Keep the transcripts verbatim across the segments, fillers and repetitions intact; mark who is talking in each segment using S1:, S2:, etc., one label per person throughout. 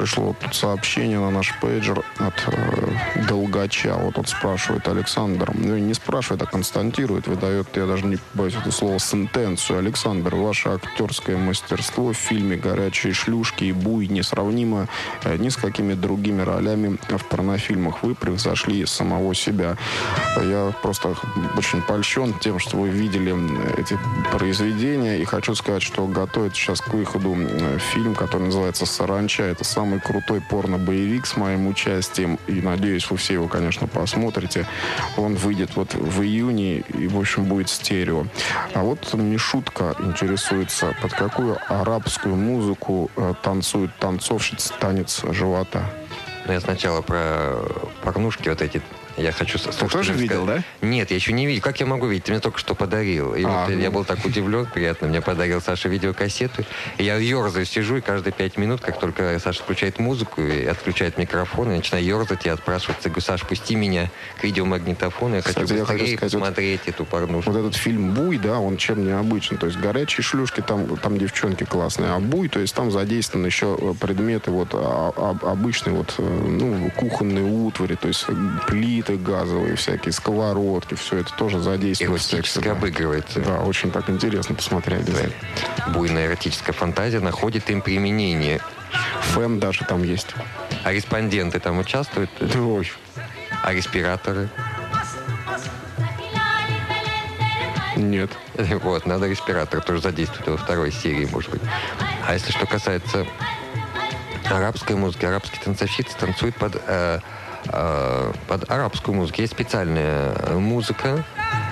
S1: пришло тут сообщение на наш пейджер от э, Долгача. Вот он спрашивает, Александр, ну не спрашивает, а констатирует, выдает, я даже не боюсь это слово, сентенцию. Александр, ваше актерское мастерство в фильме «Горячие шлюшки» и «Буй» несравнимо э, ни с какими другими ролями в порнофильмах. Вы превзошли самого себя. Я просто очень польщен тем, что вы видели эти произведения, и хочу сказать, что готовит сейчас к выходу фильм, который называется «Саранча». Это самый крутой порно-боевик с моим участием, и надеюсь, вы все его, конечно, посмотрите. Он выйдет вот в июне, и, в общем, будет стерео. А вот Мишутка интересуется, под какую арабскую музыку э, танцует танцовщица танец живота?
S2: Ну, я сначала про порнушки вот эти. Я хочу...
S1: Ты тоже видел, да?
S2: Нет, я еще не видел. Как я могу видеть? Ты мне только что подарил. И а, вот ну... я был так удивлен, приятно. Мне подарил Саша видеокассету. И я ерзаю, сижу, и каждые пять минут, как только Саша включает музыку и отключает микрофон, я начинаю ерзать и отпрашиваться. Я говорю, Саш, пусти меня к видеомагнитофону. Я Кстати, хочу быстрее я хочу сказать, посмотреть вот, эту порнушку.
S1: Вот этот фильм «Буй», да, он чем необычен. То есть «Горячие шлюшки», там, там девчонки классные. А «Буй», то есть там задействованы еще предметы вот а, а, обычные вот, ну, кухонные утвари, то есть плиты газовые, всякие сковородки, все это тоже задействуется.
S2: Эротически обыгрывается.
S1: Да, очень так интересно посмотреть обязательно.
S2: Буйная эротическая фантазия находит им применение.
S1: Фэн даже там есть.
S2: А респонденты там участвуют?
S1: Ой.
S2: А респираторы?
S1: Нет.
S2: Вот, надо респиратор тоже задействовать во второй серии, может быть. А если что касается арабской музыки, арабские танцовщицы танцуют под... Э, под арабскую музыку. Есть специальная музыка.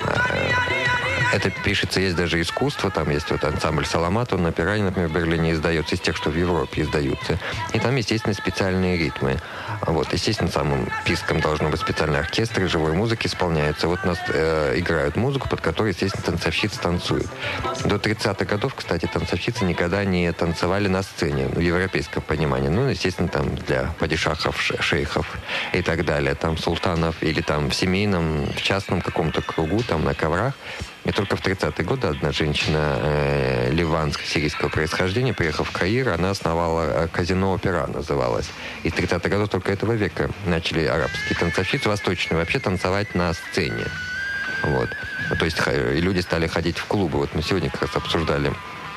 S2: Это пишется, есть даже искусство. Там есть вот ансамбль «Саламат», он на Пиране, например, в Берлине издается, из тех, что в Европе издаются. И там, естественно, специальные ритмы. Вот, естественно, самым писком должно быть специальный оркестр, и живой музыки исполняются. Вот у нас э, играют музыку, под которой, естественно, танцовщицы танцуют. До тридцатых годов, кстати, танцовщицы никогда не танцевали на сцене, в европейском понимании. Ну, естественно, там для падишахов, шейхов и так далее, там султанов или там в семейном, в частном каком-то кругу, там на коврах. И только в тридцатые годы одна женщина э, ливанско-сирийского происхождения, приехав в Каир, она основала казино «Опера», называлось. И с тридцатых годов только этого века начали арабские танцовщицы, восточные, вообще танцевать на сцене. Вот. То есть и люди стали ходить в клубы. Вот мы сегодня как раз обсуждали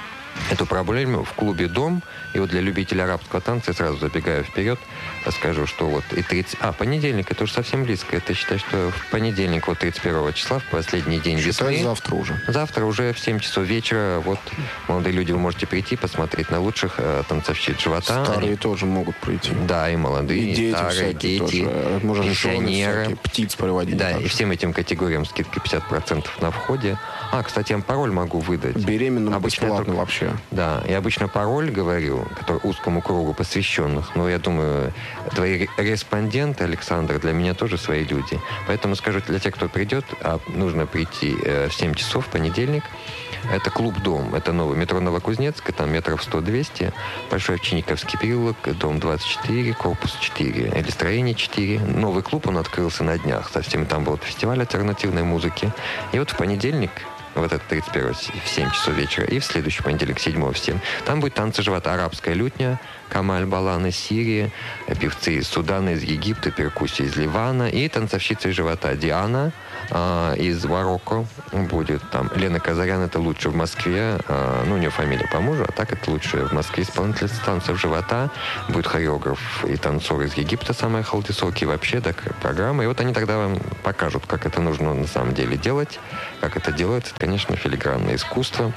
S2: эту проблему в клубе «Дом». И вот для любителей арабского танца, я сразу забегаю вперед, скажу, что вот и тридцать... А, понедельник, это уже совсем близко. Это считай, что в понедельник, вот тридцать первого числа, в последний день
S1: считай,
S2: весны.
S1: завтра уже.
S2: Завтра уже в семь часов вечера. Вот, молодые люди, вы можете прийти, посмотреть на лучших э, танцовщиц живота.
S1: Старые Они... тоже могут прийти.
S2: Да, и молодые,
S1: и дети,
S2: старые, дети,
S1: тоже. Можно
S2: пенсионеры.
S1: Птиц приводить.
S2: Да, и всем этим категориям скидка пятьдесят процентов на входе. А, кстати, я пароль могу выдать.
S1: Беременным обычно бесплатно только... вообще.
S2: Да, я обычно пароль говорю, который узкому кругу посвященных, но я думаю, твои респонденты, Александр, для меня тоже свои люди. Поэтому скажу, для тех, кто придет, а нужно прийти э, в семь часов в понедельник. Это клуб «Дом». Это новый метро Новокузнецк, там метров сто-двести. Большой Овчинниковский переулок, дом двадцать четыре, корпус четыре, или строение четыре. Новый клуб, он открылся на днях совсем. Там был фестиваль альтернативной музыки. И вот в понедельник, вот это тридцать первого в семь часов вечера, и в следующий понедельник, седьмого в семь. Там будет танцы живота, арабская лютня, Камаль Балан из Сирии, певцы из Судана, из Египта, перкуссия из Ливана и танцовщица из живота Диана э, из Марокко будет там. Лена Казарян, это лучше в Москве, э, ну, у нее фамилия по мужу, а так это лучше в Москве исполнительница танцев живота. Будет хореограф и танцор из Египта, самая Халдисоки, вообще такая программа. И вот они тогда вам покажут, как это нужно на самом деле делать, как это делается. Это, конечно, филигранное искусство.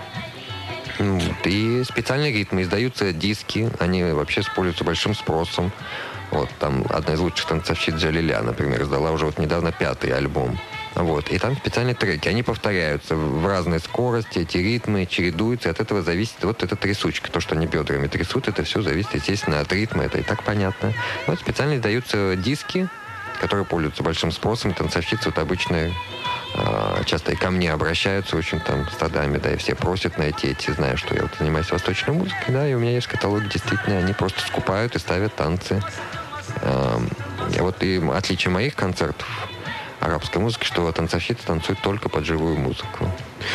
S2: И специальные ритмы. Издаются диски. Они вообще пользуются большим спросом. Вот, там одна из лучших танцовщиц Джалиля, например, издала уже вот недавно пятый альбом. Вот, и там специальные треки. Они повторяются в разной скорости. Эти ритмы чередуются. От этого зависит вот эта трясучка. То, что они бедрами трясут, это все зависит, естественно, от ритма. Это и так понятно. Вот специально издаются диски, которые пользуются большим спросом. Танцовщицы вот обычно часто и ко мне обращаются очень там стадами, да, и все просят найти эти, зная, что я вот занимаюсь восточной музыкой, да, и у меня есть каталог, действительно, они просто скупают и ставят танцы. И вот и отличие моих концертов арабской музыки, что танцовщицы танцуют только под живую музыку.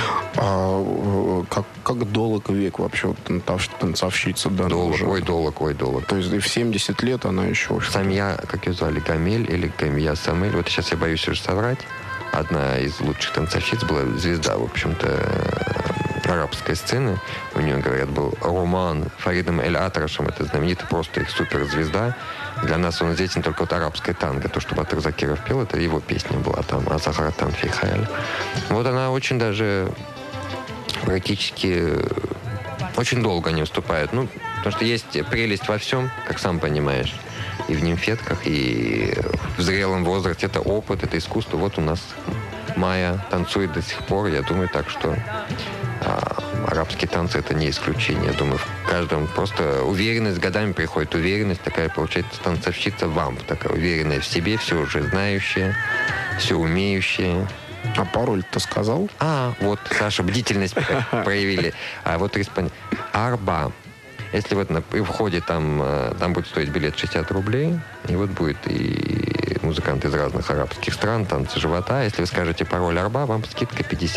S1: А как, как долг век вообще вот, танцов, танцовщица? Да,
S2: Долг, ой, долг, ой, долг.
S1: То есть и в семьдесят лет она еще...
S2: Самия, как ее звали, Гамель или Гамия Самель, вот сейчас я боюсь уже соврать, одна из лучших танцовщиц была звезда, в общем-то, арабской сцены. У нее, говорят, был роман Фаридом Эль-Атрашем, это знаменитый просто их суперзвезда. Для нас он известен только вот арабское танго. То, что Батыр Закиров пел, это его песня была там, «Азахаратан фихаэль». Вот она очень даже практически очень долго не выступает. Ну, потому что есть прелесть во всем, как сам понимаешь. И в нимфетках, и в зрелом возрасте. Это опыт, это искусство. Вот у нас Майя танцует до сих пор. Я думаю, так что а, арабские танцы — это не исключение. Я думаю, в каждом просто уверенность, с годами приходит уверенность. Такая, получается, танцовщица вамп. Такая уверенная в себе, все уже знающая, все умеющая.
S1: А пароль-то сказал?
S2: А, вот, Саша, бдительность проявили. А вот респондент. Арба. Если вот на, при входе там, там будет стоить билет шестьдесят рублей, и вот будет и музыканты из разных арабских стран, танцы живота. Если вы скажете пароль Арба, вам скидка пятьдесят.